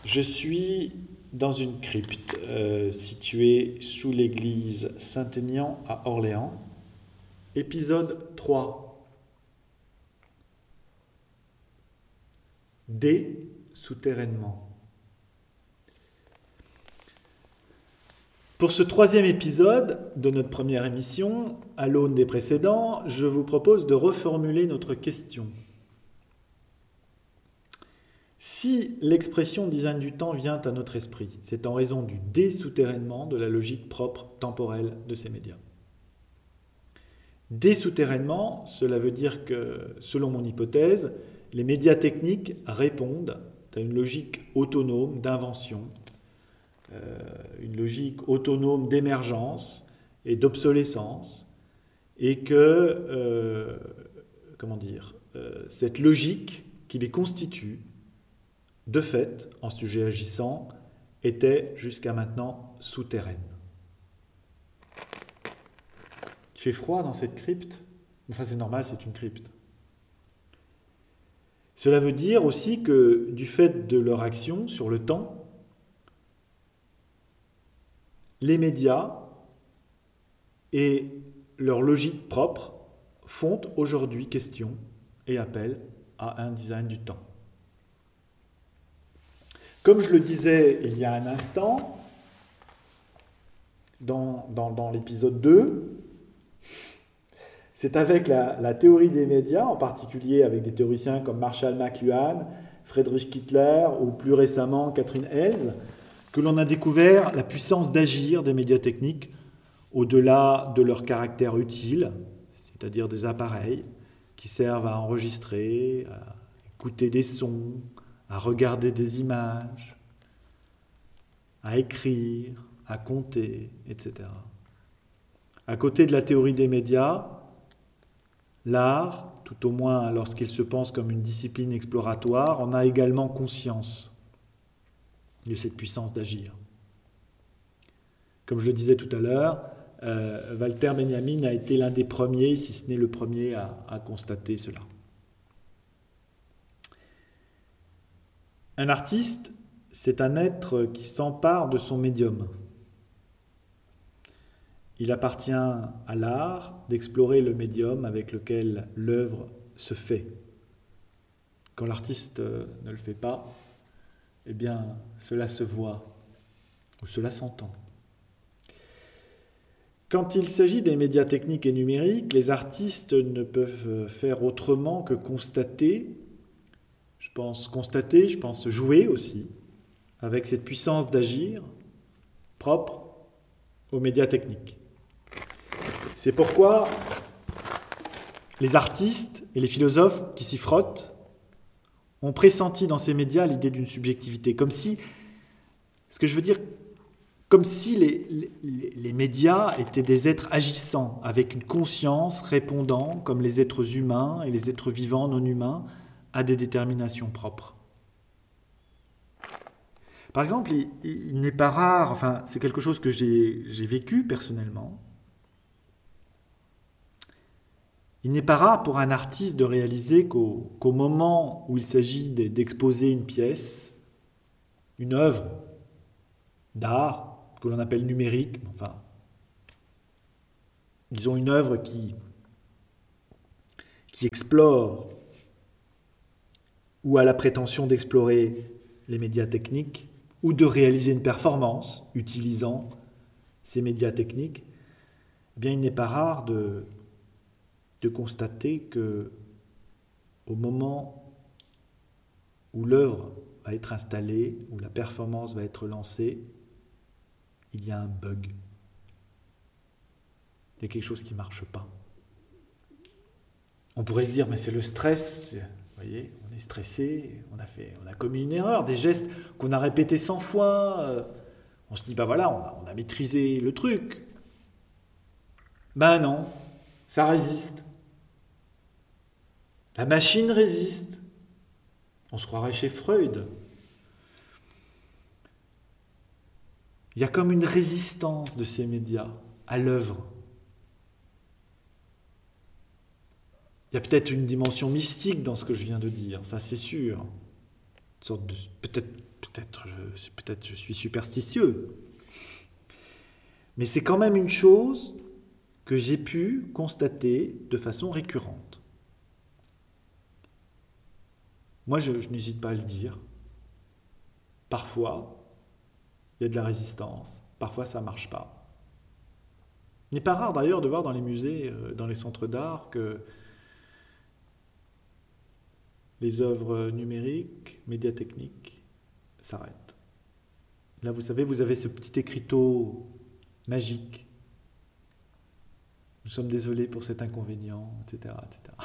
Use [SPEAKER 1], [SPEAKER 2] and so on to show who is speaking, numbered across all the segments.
[SPEAKER 1] Je suis dans une crypte située sous l'église Saint-Aignan à Orléans. Épisode 3. Souterrainement. Pour ce troisième épisode de notre première émission, à l'aune des précédents, je vous propose de reformuler notre question. Si l'expression design du temps vient à notre esprit, c'est en raison du désouterrainement de la logique propre temporelle de ces médias. Désouterrainement, cela veut dire que, selon mon hypothèse, les médias techniques répondent à une logique autonome d'invention, une logique autonome d'émergence et d'obsolescence, et que, cette logique qui les constitue, de fait, en sujet agissant, était jusqu'à maintenant souterraine. Il fait froid dans cette crypte. Enfin, c'est normal, c'est une crypte. Cela veut dire aussi que, du fait de leur action sur le temps, les médias et leur logique propre font aujourd'hui question et appel à un design du temps. Comme je le disais il y a un instant, dans l'épisode 2, c'est avec la théorie des médias, en particulier avec des théoriciens comme Marshall McLuhan, Friedrich Kittler ou plus récemment Catherine Hales, que l'on a découvert la puissance d'agir des médias techniques au-delà de leur caractère utile, c'est-à-dire des appareils qui servent à enregistrer, à écouter des sons, à regarder des images, à écrire, à compter, etc. À côté de la théorie des médias, l'art, tout au moins lorsqu'il se pense comme une discipline exploratoire, en a également conscience de cette puissance d'agir. Comme je le disais tout à l'heure, Walter Benjamin a été l'un des premiers, si ce n'est le premier, à constater cela. Un artiste, c'est un être qui s'empare de son médium. Il appartient à l'art d'explorer le médium avec lequel l'œuvre se fait. Quand l'artiste ne le fait pas, eh bien, cela se voit ou cela s'entend. Quand il s'agit des médias techniques et numériques, les artistes ne peuvent faire autrement que constater, je pense jouer aussi, avec cette puissance d'agir propre aux médias techniques. C'est pourquoi les artistes et les philosophes qui s'y frottent ont pressenti dans ces médias l'idée d'une subjectivité, comme si les médias étaient des êtres agissants, avec une conscience répondant, comme les êtres humains et les êtres vivants non humains, à des déterminations propres. Par exemple, il n'est pas rare, enfin c'est quelque chose que j'ai vécu personnellement, il n'est pas rare pour un artiste de réaliser qu'au moment où il s'agit d'exposer une pièce, une œuvre d'art, que l'on appelle numérique, enfin, disons une œuvre qui explore ou a la prétention d'explorer les médias techniques, ou de réaliser une performance utilisant ces médias techniques, eh bien il n'est pas rare de constater que au moment où l'œuvre va être installée, où la performance va être lancée, il y a un bug. Il y a quelque chose qui ne marche pas. On pourrait se dire, mais c'est le stress, vous voyez, on est stressé, on a commis une erreur, des gestes qu'on a répétés 100 fois, on se dit, voilà, on a maîtrisé le truc. Ben non, ça résiste. La machine résiste. On se croirait chez Freud. Il y a comme une résistance de ces médias à l'œuvre. Il y a peut-être une dimension mystique dans ce que je viens de dire, ça c'est sûr. Une sorte de, peut-être peut-être je suis superstitieux, mais c'est quand même une chose que j'ai pu constater de façon récurrente. Moi, je n'hésite pas à le dire. Parfois, il y a de la résistance. Parfois, ça ne marche pas. Il n'est pas rare d'ailleurs de voir dans les musées, dans les centres d'art, que les œuvres numériques, médiatechniques, s'arrêtent. Là, vous savez, vous avez ce petit écriteau magique. Nous sommes désolés pour cet inconvénient, etc., etc.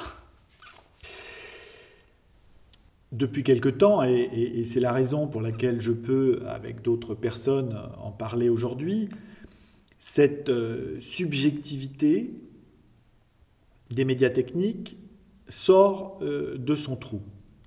[SPEAKER 1] Depuis quelque temps, et c'est la raison pour laquelle je peux, avec d'autres personnes, en parler aujourd'hui, cette subjectivité des médias techniques sort de son trou.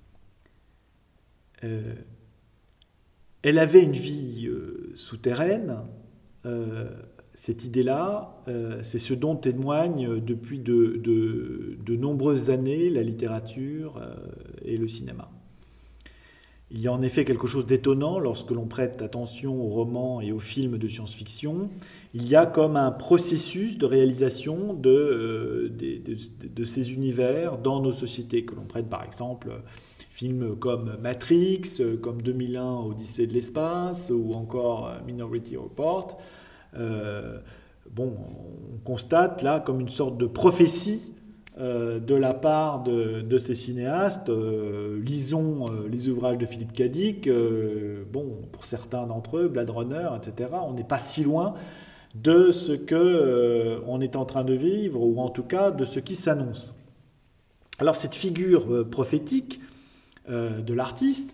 [SPEAKER 1] Elle avait une vie souterraine. Cette idée-là, c'est ce dont témoignent depuis de nombreuses années la littérature et le cinéma. Il y a en effet quelque chose d'étonnant lorsque l'on prête attention aux romans et aux films de science-fiction. Il y a comme un processus de réalisation de ces univers dans nos sociétés, que l'on prête par exemple films comme Matrix, comme 2001, Odyssée de l'espace, ou encore Minority Report. On constate là comme une sorte de prophétie de la part de ces cinéastes. Lisons les ouvrages de Philippe K. Dick. Pour certains d'entre eux, Blade Runner, etc., on n'est pas si loin de ce qu'on est en train de vivre, ou en tout cas de ce qui s'annonce. Alors cette figure prophétique de l'artiste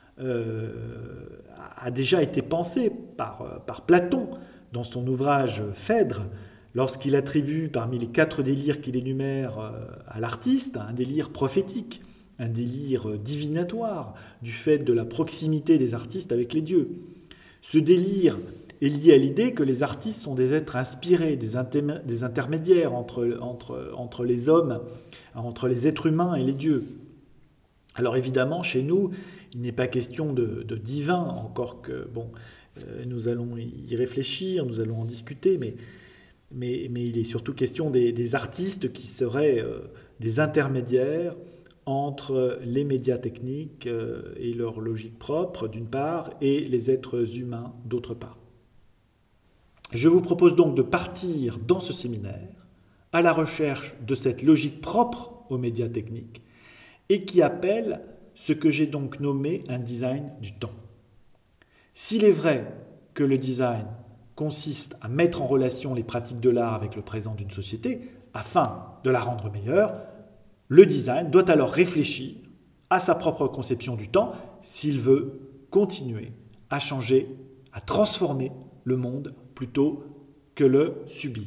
[SPEAKER 1] a déjà été pensée par Platon dans son ouvrage Phèdre, lorsqu'il attribue parmi les 4 délires qu'il énumère à l'artiste un délire prophétique, un délire divinatoire, du fait de la proximité des artistes avec les dieux. Ce délire est lié à l'idée que les artistes sont des êtres inspirés, des intermédiaires entre les hommes, entre les êtres humains et les dieux. Alors évidemment, chez nous, il n'est pas question de divin, encore que, nous allons y réfléchir, nous allons en discuter, mais il est surtout question des artistes qui seraient des intermédiaires entre les médias techniques et leur logique propre, d'une part, et les êtres humains, d'autre part. Je vous propose donc de partir dans ce séminaire à la recherche de cette logique propre aux médias techniques et qui appelle ce que j'ai donc nommé un design du temps. S'il est vrai que le design consiste à mettre en relation les pratiques de l'art avec le présent d'une société afin de la rendre meilleure, le design doit alors réfléchir à sa propre conception du temps s'il veut continuer à changer, à transformer le monde plutôt que le subir.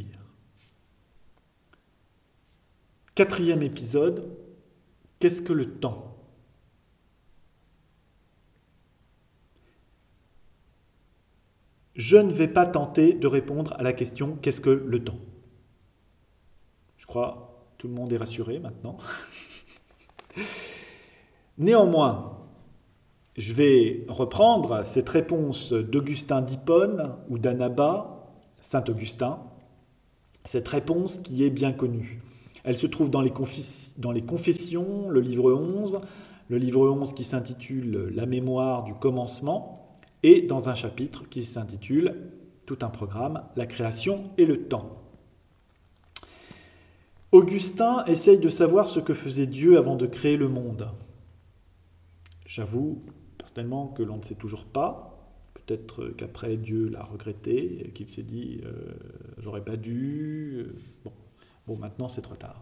[SPEAKER 1] 4e épisode, qu'est-ce que le temps ? Je ne vais pas tenter de répondre à la question « Qu'est-ce que le temps ?» Je crois que tout le monde est rassuré maintenant. Néanmoins, je vais reprendre cette réponse d'Augustin d'Hippone ou d'Annaba, Saint-Augustin, cette réponse qui est bien connue. Elle se trouve dans les Confessions, le livre 11 qui s'intitule « La mémoire du commencement », et dans un chapitre qui s'intitule « Tout un programme, la création et le temps ». Augustin essaye de savoir ce que faisait Dieu avant de créer le monde. J'avoue personnellement que l'on ne sait toujours pas. Peut-être qu'après Dieu l'a regretté, qu'il s'est dit j'aurais pas dû. Bon, maintenant c'est trop tard.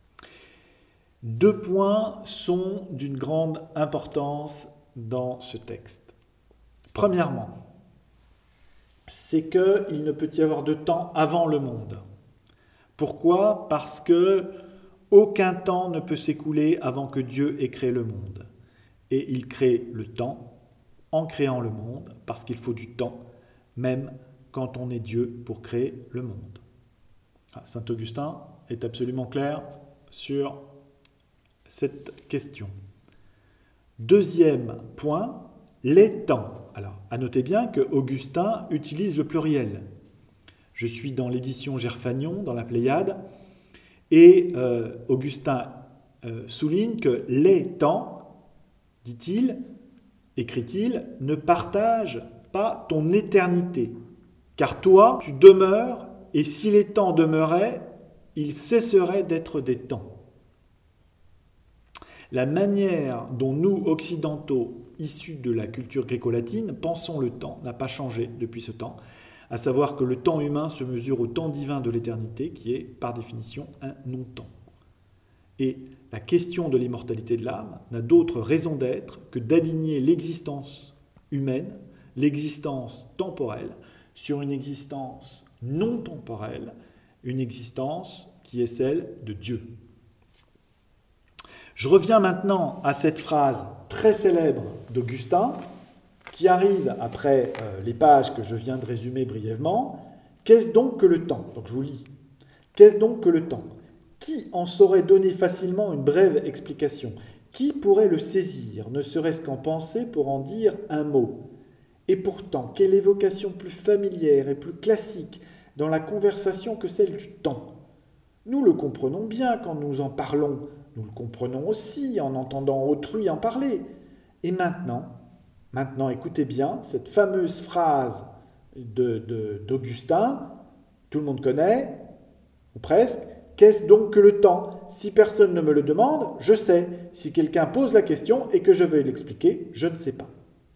[SPEAKER 1] 2 points sont d'une grande importance dans ce texte. Premièrement, c'est qu'il ne peut y avoir de temps avant le monde. Pourquoi ? Parce que aucun temps ne peut s'écouler avant que Dieu ait créé le monde. Et il crée le temps en créant le monde, parce qu'il faut du temps, même quand on est Dieu pour créer le monde. Saint Augustin est absolument clair sur cette question. 2e point, les temps. Alors, à noter bien que Augustin utilise le pluriel. Je suis dans l'édition Gerfagnon, dans la Pléiade, et Augustin souligne que les temps, dit-il, écrit-il, ne partagent pas ton éternité, car toi, tu demeures, et si les temps demeuraient, ils cesseraient d'être des temps. La manière dont nous, occidentaux, issus de la culture gréco-latine, pensons le temps n'a pas changé depuis ce temps, à savoir que le temps humain se mesure au temps divin de l'éternité, qui est, par définition, un non-temps. Et la question de l'immortalité de l'âme n'a d'autre raison d'être que d'aligner l'existence humaine, l'existence temporelle, sur une existence non temporelle, une existence qui est celle de Dieu. Je reviens maintenant à cette phrase très célèbre d'Augustin, qui arrive après les pages que je viens de résumer brièvement. Qu'est-ce donc que le temps ? Donc je vous lis. Qu'est-ce donc que le temps ? Qui en saurait donner facilement une brève explication ? Qui pourrait le saisir, ne serait-ce qu'en pensée pour en dire un mot ? Et pourtant, quelle évocation plus familière et plus classique dans la conversation que celle du temps ? Nous le comprenons bien quand nous en parlons, nous le comprenons aussi en entendant autrui en parler. Et maintenant, écoutez bien, cette fameuse phrase d'Augustin, tout le monde connaît, ou presque, qu'est-ce donc que le temps ? Si personne ne me le demande, je sais. Si quelqu'un pose la question et que je vais l'expliquer, je ne sais pas.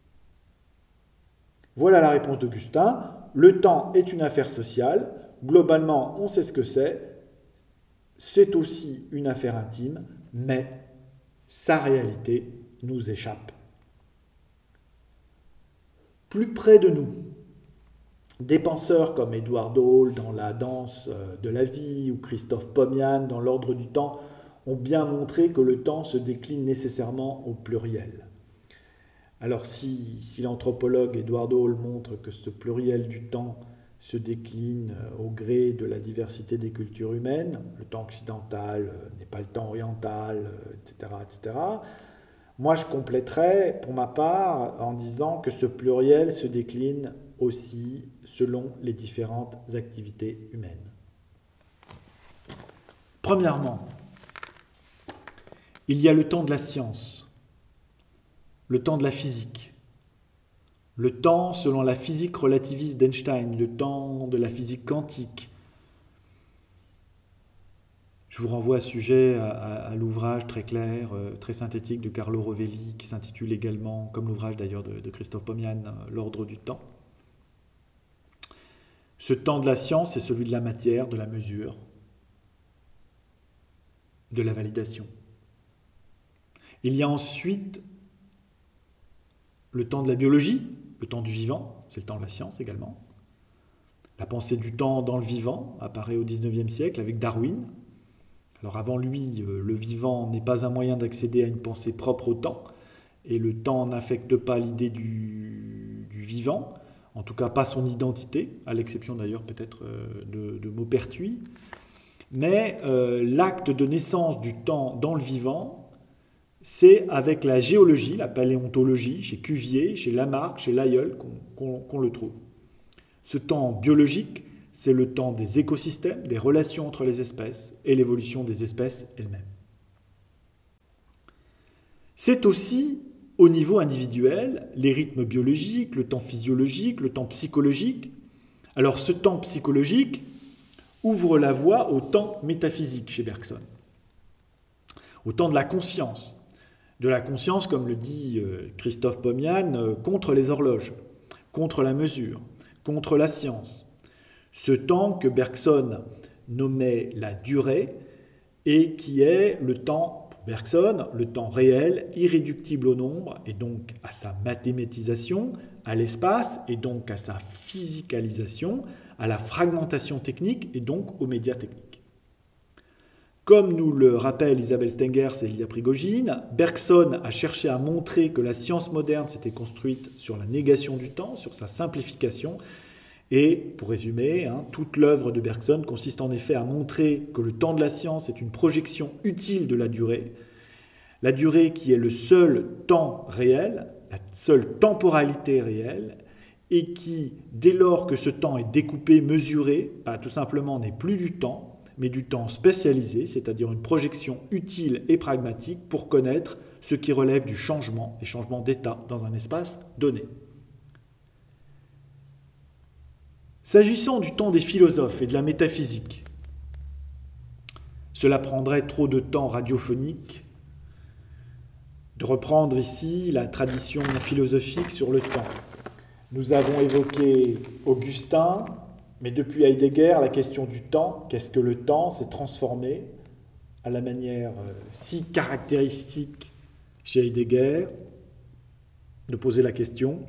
[SPEAKER 1] Voilà la réponse d'Augustin. Le temps est une affaire sociale. Globalement, on sait ce que c'est. C'est aussi une affaire intime, mais sa réalité nous échappe. Plus près de nous, des penseurs comme Edward Hall dans La danse de la vie ou Christophe Pomian dans L'ordre du temps ont bien montré que le temps se décline nécessairement au pluriel. Alors si l'anthropologue Edward Hall montre que ce pluriel du temps se décline au gré de la diversité des cultures humaines, le temps occidental n'est pas le temps oriental, etc., etc., moi je compléterais pour ma part en disant que ce pluriel se décline aussi selon les différentes activités humaines. Premièrement, il y a le temps de la science, le temps de la physique, le temps selon la physique relativiste d'Einstein, le temps de la physique quantique. Je vous renvoie à ce sujet à l'ouvrage très clair, très synthétique de Carlo Rovelli, qui s'intitule également, comme l'ouvrage d'ailleurs de Christophe Pomian, L'ordre du temps. Ce temps de la science, c'est celui de la matière, de la mesure, de la validation. Il y a ensuite le temps de la biologie, le temps du vivant, c'est le temps de la science également. La pensée du temps dans le vivant apparaît au XIXe siècle avec Darwin. Alors avant lui, le vivant n'est pas un moyen d'accéder à une pensée propre au temps, et le temps n'affecte pas l'idée du vivant, en tout cas pas son identité, à l'exception d'ailleurs peut-être de Maupertuis. Mais l'acte de naissance du temps dans le vivant, c'est avec la géologie, la paléontologie, chez Cuvier, chez Lamarck, chez Lyell, qu'on le trouve. Ce temps biologique, c'est le temps des écosystèmes, des relations entre les espèces et l'évolution des espèces elles-mêmes. C'est aussi, au niveau individuel, les rythmes biologiques, le temps physiologique, le temps psychologique. Alors ce temps psychologique ouvre la voie au temps métaphysique chez Bergson, au temps de la conscience, comme le dit Christophe Pomian, contre les horloges, contre la mesure, contre la science. Ce temps que Bergson nommait la durée et qui est le temps, pour Bergson, le temps réel, irréductible au nombre et donc à sa mathématisation, à l'espace et donc à sa physicalisation, à la fragmentation technique et donc aux médias techniques. Comme nous le rappellent Isabelle Stengers et Ilya Prigogine, Bergson a cherché à montrer que la science moderne s'était construite sur la négation du temps, sur sa simplification. Et, pour résumer, toute l'œuvre de Bergson consiste en effet à montrer que le temps de la science est une projection utile de la durée qui est le seul temps réel, seule temporalité réelle et qui, dès lors que ce temps est découpé, mesuré, tout simplement n'est plus du temps, mais du temps spécialisé, c'est-à-dire une projection utile et pragmatique pour connaître ce qui relève du changement, des changements d'état dans un espace donné. S'agissant du temps des philosophes et de la métaphysique, cela prendrait trop de temps radiophonique de reprendre ici la tradition philosophique sur le temps. Nous avons évoqué Augustin, mais depuis Heidegger, la question du temps, qu'est-ce que le temps, s'est transformée à la manière si caractéristique chez Heidegger de poser la question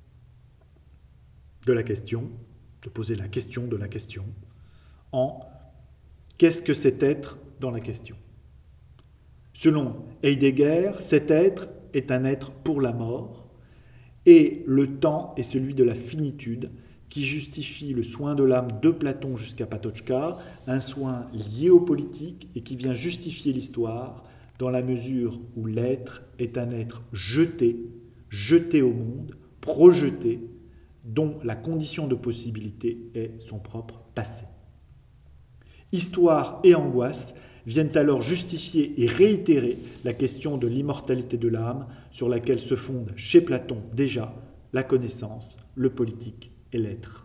[SPEAKER 1] de la question, de poser la question de la question, en qu'est-ce que cet être dans la question. Selon Heidegger, cet être est un être pour la mort, et le temps est celui de la finitude qui justifie le soin de l'âme de Platon jusqu'à Patočka, un soin lié aux politiques et qui vient justifier l'histoire dans la mesure où l'être est un être jeté au monde, projeté, dont la condition de possibilité est son propre passé. Histoire et angoisse viennent alors justifier et réitérer la question de l'immortalité de l'âme sur laquelle se fondent chez Platon déjà la connaissance, le politique et l'être.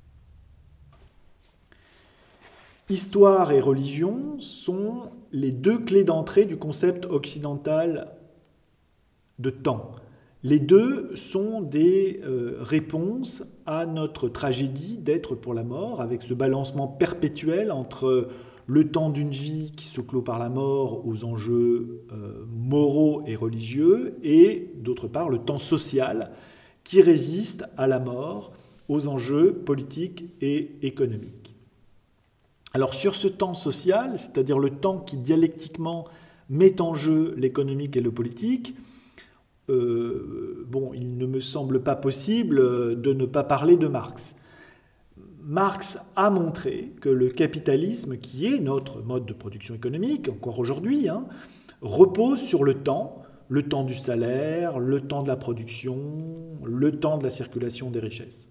[SPEAKER 1] Histoire et religion sont les deux clés d'entrée du concept occidental de temps. Les deux sont des réponses à notre tragédie d'être pour la mort, avec ce balancement perpétuel entre le temps d'une vie qui se clôt par la mort aux enjeux moraux et religieux, et d'autre part le temps social qui résiste à la mort aux enjeux politiques et économiques. Alors sur ce temps social, c'est-à-dire le temps qui dialectiquement met en jeu l'économique et le politique, il ne me semble pas possible de ne pas parler de Marx. Marx a montré que le capitalisme, qui est notre mode de production économique, encore aujourd'hui, repose sur le temps du salaire, le temps de la production, le temps de la circulation des richesses.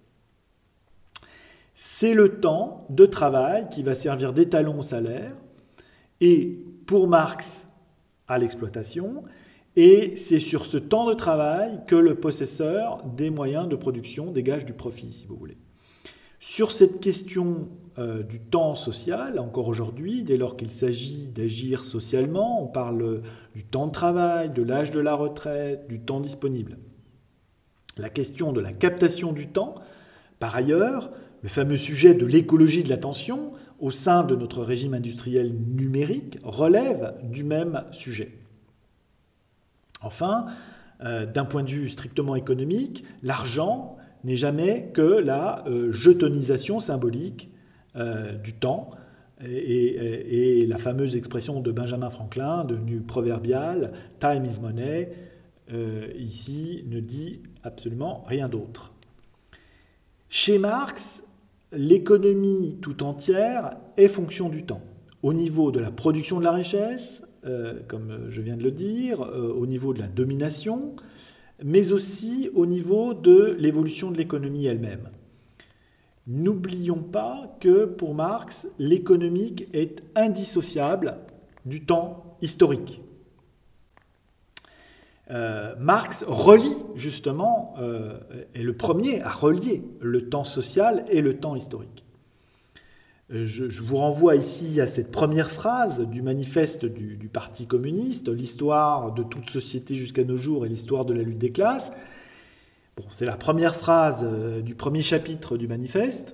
[SPEAKER 1] C'est le temps de travail qui va servir d'étalon au salaire, et pour Marx, à l'exploitation, et c'est sur ce temps de travail que le possesseur des moyens de production dégage du profit, si vous voulez. Sur cette question du temps social, encore aujourd'hui, dès lors qu'il s'agit d'agir socialement, on parle du temps de travail, de l'âge de la retraite, du temps disponible. La question de la captation du temps, par ailleurs, le fameux sujet de l'écologie de l'attention au sein de notre régime industriel numérique relève du même sujet. Enfin, d'un point de vue strictement économique, l'argent n'est jamais que la jetonisation symbolique du temps et la fameuse expression de Benjamin Franklin, devenue proverbiale, « time is money », ici ne dit absolument rien d'autre. Chez Marx, l'économie tout entière est fonction du temps, au niveau de la production de la richesse, comme je viens de le dire, au niveau de la domination, mais aussi au niveau de l'évolution de l'économie elle-même. N'oublions pas que pour Marx, l'économique est indissociable du temps historique. Marx relie justement, est le premier à relier le temps social et le temps historique. Je vous renvoie ici à cette première phrase du manifeste du Parti communiste, l'histoire de toute société jusqu'à nos jours et l'histoire de la lutte des classes. Bon, c'est la première phrase du premier chapitre du manifeste.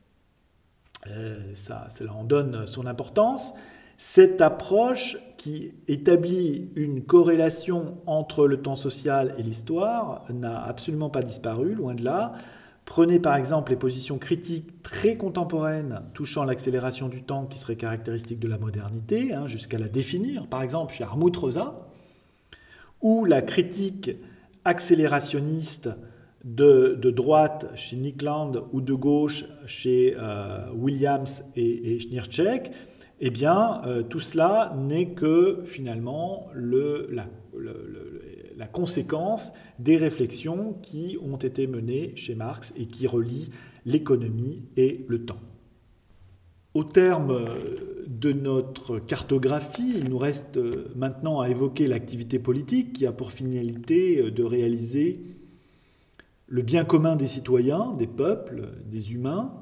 [SPEAKER 1] Cela en donne son importance. Cette approche qui établit une corrélation entre le temps social et l'histoire n'a absolument pas disparu, loin de là. Prenez par exemple les positions critiques très contemporaines touchant l'accélération du temps qui serait caractéristique de la modernité, jusqu'à la définir, par exemple chez Hartmut Rosa, ou la critique accélérationniste de droite chez Nick Land ou de gauche chez Williams et Schneerczek, eh bien, tout cela n'est que finalement la la conséquence des réflexions qui ont été menées chez Marx et qui relient l'économie et le temps. Au terme de notre cartographie, il nous reste maintenant à évoquer l'activité politique qui a pour finalité de réaliser le bien commun des citoyens, des peuples, des humains,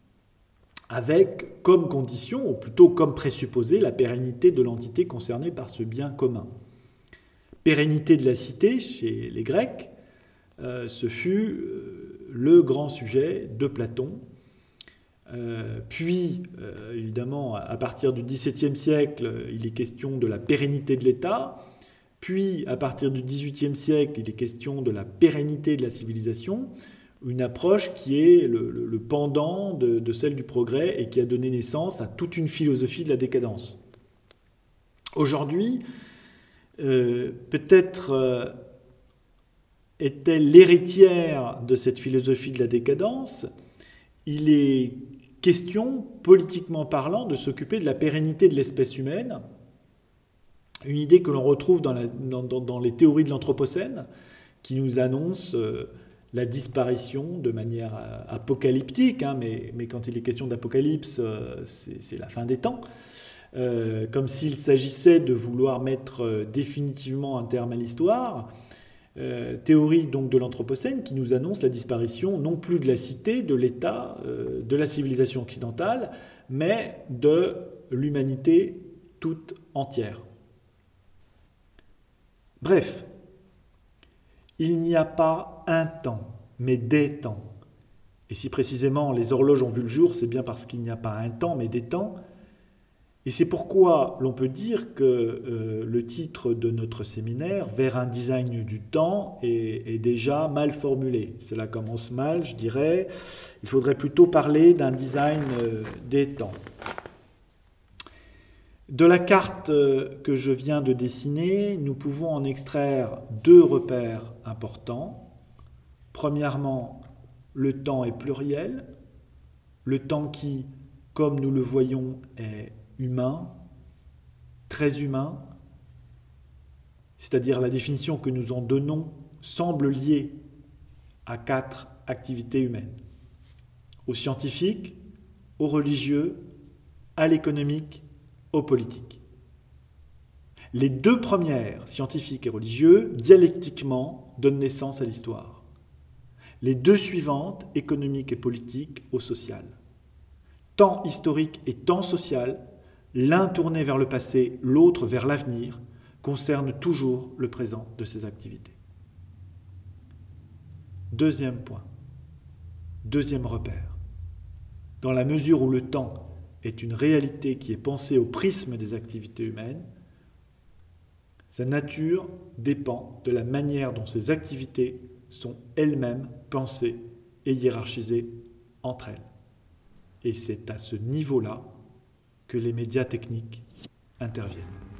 [SPEAKER 1] avec comme condition, ou plutôt comme présupposé, la pérennité de l'entité concernée par ce bien commun. Pérennité de la cité chez les Grecs, ce fut le grand sujet de Platon. Puis, évidemment, à partir du XVIIe siècle, il est question de la pérennité de l'État. Puis, à partir du XVIIIe siècle, il est question de la pérennité de la civilisation, une approche qui est le pendant de celle du progrès et qui a donné naissance à toute une philosophie de la décadence. Aujourd'hui, peut-être est-elle l'héritière de cette philosophie de la décadence. Il est question, politiquement parlant, de s'occuper de la pérennité de l'espèce humaine, une idée que l'on retrouve dans les théories de l'Anthropocène, qui nous annonce la disparition de manière apocalyptique, mais quand il est question d'apocalypse, c'est la fin des temps, comme s'il s'agissait de vouloir mettre définitivement un terme à l'histoire. Théorie donc de l'Anthropocène qui nous annonce la disparition non plus de la cité, de l'État, de la civilisation occidentale, mais de l'humanité toute entière. Bref, il n'y a pas un temps, mais des temps. Et si précisément les horloges ont vu le jour, c'est bien parce qu'il n'y a pas un temps, mais des temps. Et c'est pourquoi l'on peut dire que le titre de notre séminaire, Vers un design du temps, est déjà mal formulé. Cela commence mal, je dirais. Il faudrait plutôt parler d'un design des temps. De la carte que je viens de dessiner, nous pouvons en extraire deux repères importants. Premièrement, le temps est pluriel. Le temps qui, comme nous le voyons, est humain, très humain, c'est-à-dire la définition que nous en donnons semble liée à 4 activités humaines, au scientifique, au religieux, à l'économique, au politique. Les deux premières, scientifiques et religieux, dialectiquement donnent naissance à l'histoire. Les deux suivantes, économique et politique, au social. Temps historique et temps social, l'un tourné vers le passé, l'autre vers l'avenir, concerne toujours le présent de ces activités. Deuxième point, deuxième repère. Dans la mesure où le temps est une réalité qui est pensée au prisme des activités humaines, sa nature dépend de la manière dont ces activités sont elles-mêmes pensées et hiérarchisées entre elles. Et c'est à ce niveau-là que les médias techniques interviennent.